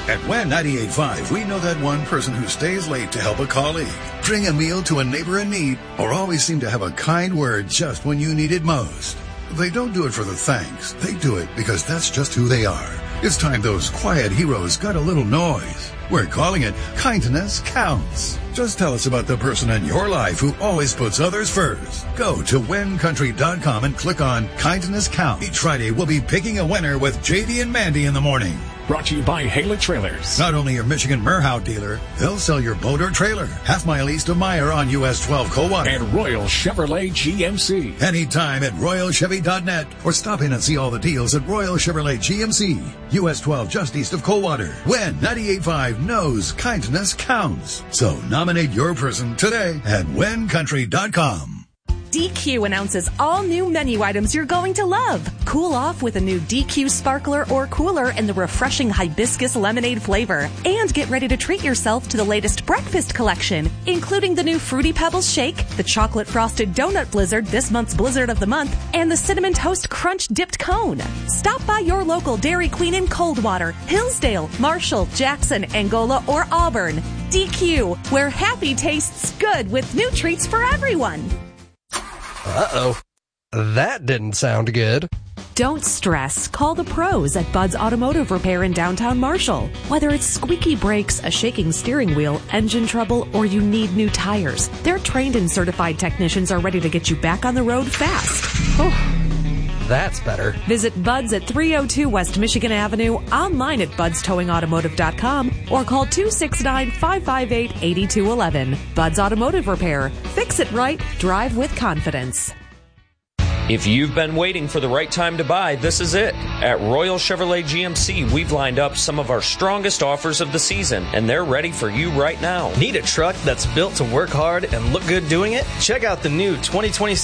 At WEN 98.5, we know that one person who stays late to help a colleague, bring a meal to a neighbor in need, or always seem to have a kind word just when you need it most. They don't do it for the thanks. They do it because that's just who they are. It's time those quiet heroes got a little noise. We're calling it Kindness Counts. Just tell us about the person in your life who always puts others first. Go to WenCountry.com and click on Kindness Count. Each Friday, we'll be picking a winner with JD and Mandy in the morning. Brought to you by Haler Trailers. Not only your Michigan Merhout dealer, they'll sell your boat or trailer. Half mile east of Meyer on US 12 Coldwater. And Royal Chevrolet GMC. Anytime at RoyalChevy.net or stop in and see all the deals at Royal Chevrolet GMC. US 12 just east of Coldwater. WEN 98.5 knows kindness counts. So nominate your person today at WenCountry.com. DQ announces all new menu items you're going to love. Cool off with a new DQ Sparkler or Cooler in the refreshing hibiscus lemonade flavor. And get ready to treat yourself to the latest breakfast collection, including the new Fruity Pebbles Shake, the Chocolate Frosted Donut Blizzard, this month's Blizzard of the Month, and the Cinnamon Toast Crunch Dipped Cone. Stop by your local Dairy Queen in Coldwater, Hillsdale, Marshall, Jackson, Angola, or Auburn. DQ, where happy tastes good with new treats for everyone. Uh-oh. That didn't sound good. Don't stress. Call the pros at Bud's Automotive Repair in downtown Marshall. Whether it's squeaky brakes, a shaking steering wheel, engine trouble, or you need new tires, their trained and certified technicians are ready to get you back on the road fast. That's better. Visit Bud's at 302 West Michigan Avenue, online at budstowingautomotive.com, or call 269-558-8211. Bud's Automotive Repair. Fix it right. Drive with confidence. If you've been waiting for the right time to buy, this is it. At Royal Chevrolet GMC, we've lined up some of our strongest offers of the season, and they're ready for you right now. Need a truck that's built to work hard and look good doing it? Check out the new 2026